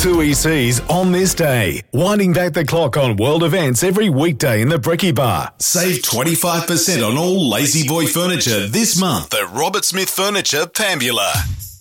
2 ECs on this day. Winding back the clock on world events every weekday in the Brekkie Bar. Save 25% on all Lazy Boy furniture this month at Robert Smith Furniture, Pambula.